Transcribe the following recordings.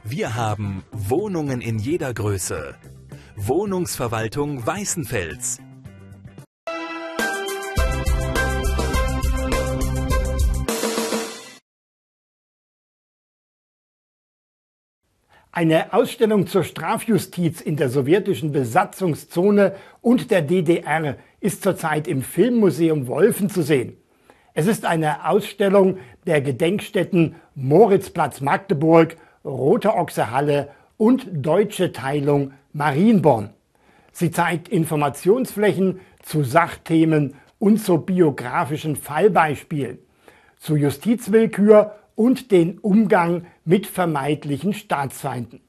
Wir haben Wohnungen in jeder Größe. Wohnungsverwaltung Weißenfels. Eine Ausstellung zur Strafjustiz in der sowjetischen Besatzungszone und der DDR ist zurzeit im Filmmuseum Wolfen zu sehen. Es ist eine Ausstellung der Gedenkstätten Moritzplatz Magdeburg, Rote Ochse Halle und Deutsche Teilung Marienborn. Sie zeigt Informationsflächen zu Sachthemen und zu biografischen Fallbeispielen, zu Justizwillkür und den Umgang mit vermeintlichen Staatsfeinden.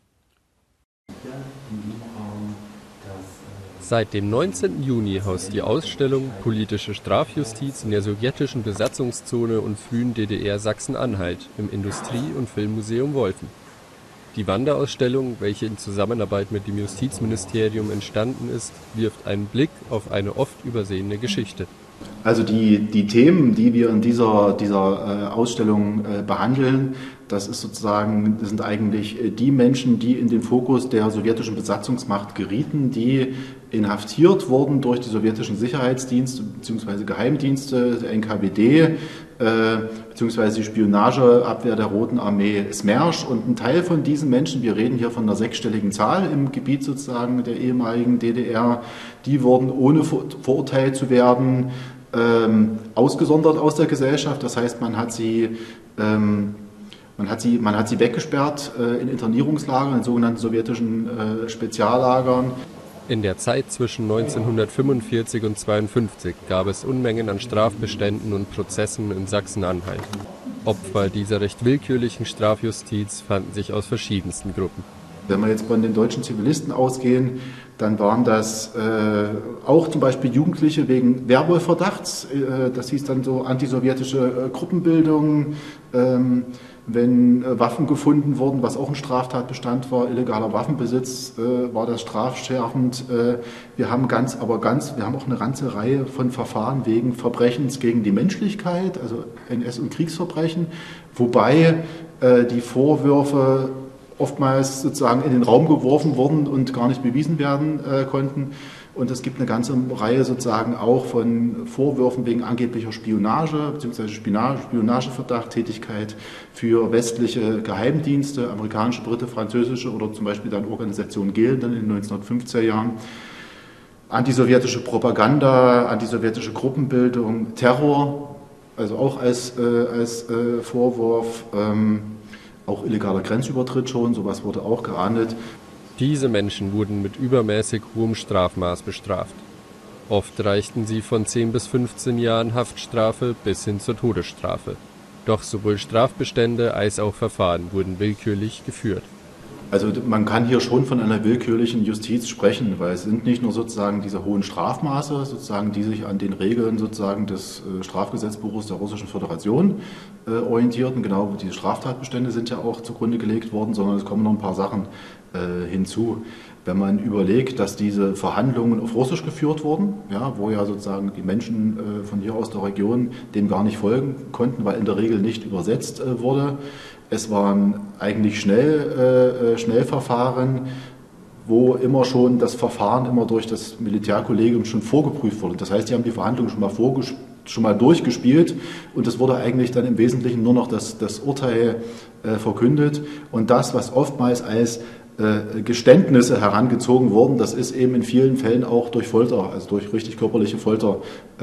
Seit dem 19. Juni haust die Ausstellung Politische Strafjustiz in der sowjetischen Besatzungszone und frühen DDR Sachsen-Anhalt im Industrie- und Filmmuseum Wolfen. Die Wanderausstellung, welche in Zusammenarbeit mit dem Justizministerium entstanden ist, wirft einen Blick auf eine oft übersehene Geschichte. Also die Themen, die wir in dieser Ausstellung behandeln, das sind eigentlich die Menschen, die in den Fokus der sowjetischen Besatzungsmacht gerieten, die inhaftiert wurden durch die sowjetischen Sicherheitsdienste bzw. Geheimdienste, der NKWD bzw. die Spionageabwehr der Roten Armee Smersch. Und ein Teil von diesen Menschen, wir reden hier von einer sechsstelligen Zahl im Gebiet sozusagen der ehemaligen DDR, die wurden ohne verurteilt zu werden ausgesondert aus der Gesellschaft. Das heißt, man hat sie weggesperrt in Internierungslagern, in sogenannten sowjetischen Speziallagern. In der Zeit zwischen 1945 und 1952 gab es Unmengen an Strafbeständen und Prozessen in Sachsen-Anhalt. Opfer dieser recht willkürlichen Strafjustiz fanden sich aus verschiedensten Gruppen. Wenn wir jetzt von den deutschen Zivilisten ausgehen, dann waren das auch zum Beispiel Jugendliche wegen Werwolf-Verdachts. Das hieß dann so antisowjetische Gruppenbildung. Wenn Waffen gefunden wurden, was auch ein Straftatbestand war, illegaler Waffenbesitz, war das strafschärfend. Wir haben auch eine ganze Reihe von Verfahren wegen Verbrechens gegen die Menschlichkeit, also NS- und Kriegsverbrechen, wobei die Vorwürfe oftmals sozusagen in den Raum geworfen wurden und gar nicht bewiesen werden konnten. Und es gibt eine ganze Reihe sozusagen auch von Vorwürfen wegen angeblicher Spionage bzw. Spionageverdacht, Tätigkeit für westliche Geheimdienste, amerikanische, britische, französische oder zum Beispiel dann Organisation Gehlen dann in den 1950er Jahren. Antisowjetische Propaganda, antisowjetische Gruppenbildung, Terror, also auch als Vorwurf, auch illegaler Grenzübertritt schon, sowas wurde auch geahndet. Diese Menschen wurden mit übermäßig hohem Strafmaß bestraft. Oft reichten sie von 10 bis 15 Jahren Haftstrafe bis hin zur Todesstrafe. Doch sowohl Strafbestände als auch Verfahren wurden willkürlich geführt. Also man kann hier schon von einer willkürlichen Justiz sprechen, weil es sind nicht nur sozusagen diese hohen Strafmaße, sozusagen, die sich an den Regeln sozusagen des Strafgesetzbuches der Russischen Föderation orientierten. Genau, diese Straftatbestände sind ja auch zugrunde gelegt worden, sondern es kommen noch ein paar Sachen hinzu. Wenn man überlegt, dass diese Verhandlungen auf Russisch geführt wurden, ja, wo ja sozusagen die Menschen von hier aus der Region dem gar nicht folgen konnten, weil in der Regel nicht übersetzt wurde. Es waren eigentlich Schnellverfahren, wo immer schon das Verfahren immer durch das Militärkollegium schon vorgeprüft wurde. Das heißt, die haben die Verhandlungen schon mal durchgespielt und es wurde eigentlich dann im Wesentlichen nur noch das Urteil verkündet. Und das, was oftmals als Geständnisse herangezogen wurden, das ist eben in vielen Fällen auch durch Folter, also durch richtig körperliche Folter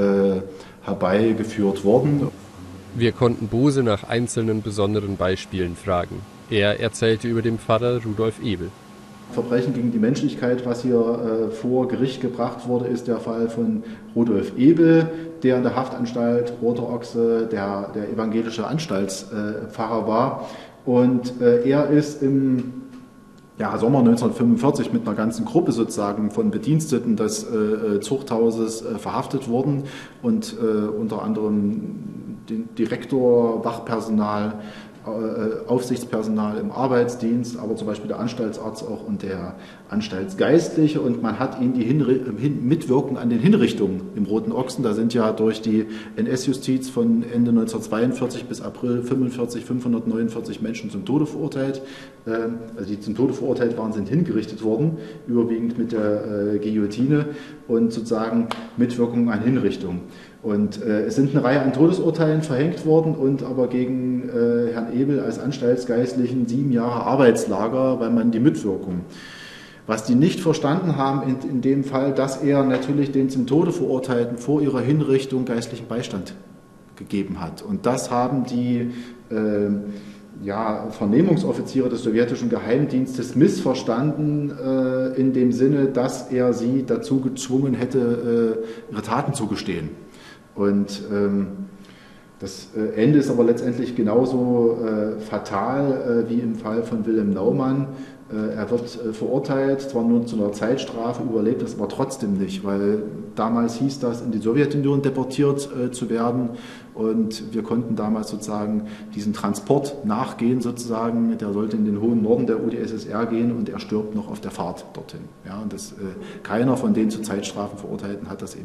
herbeigeführt worden. Wir konnten Bose nach einzelnen besonderen Beispielen fragen. Er erzählte über den Pfarrer Rudolf Ebel. Verbrechen gegen die Menschlichkeit, was hier vor Gericht gebracht wurde, ist der Fall von Rudolf Ebel, der in der Haftanstalt Roter Ochse der evangelische Anstaltspfarrer war. Und er ist im Sommer 1945 mit einer ganzen Gruppe sozusagen von Bediensteten des Zuchthauses verhaftet worden und unter anderem den Direktor, Wachpersonal, Aufsichtspersonal im Arbeitsdienst, aber zum Beispiel der Anstaltsarzt auch und der Anstaltsgeistliche, und man hat ihnen die Mitwirkung an den Hinrichtungen im Roten Ochsen, da sind ja durch die NS-Justiz von Ende 1942 bis April 1945 549 Menschen zum Tode verurteilt, also die zum Tode verurteilt waren, sind hingerichtet worden, überwiegend mit der Guillotine, und sozusagen Mitwirkung an Hinrichtungen. Und es sind eine Reihe an Todesurteilen verhängt worden und aber gegen Herrn Ebel als Anstaltsgeistlichen 7 Jahre Arbeitslager, weil man die Mitwirkung. Was die nicht verstanden haben in dem Fall, dass er natürlich den zum Tode Verurteilten vor ihrer Hinrichtung geistlichen Beistand gegeben hat. Und das haben die Vernehmungsoffiziere des sowjetischen Geheimdienstes missverstanden, in dem Sinne, dass er sie dazu gezwungen hätte, ihre Taten zu gestehen. Und das Ende ist aber letztendlich genauso fatal wie im Fall von Wilhelm Naumann. Er wird verurteilt, zwar nur zu einer Zeitstrafe, überlebt das aber trotzdem nicht, weil damals hieß das, in die Sowjetunion deportiert zu werden, und wir konnten damals sozusagen diesen Transport nachgehen sozusagen. Der sollte in den hohen Norden der UdSSR gehen und er stirbt noch auf der Fahrt dorthin. Ja, und keiner von den zu Zeitstrafen Verurteilten hat das eben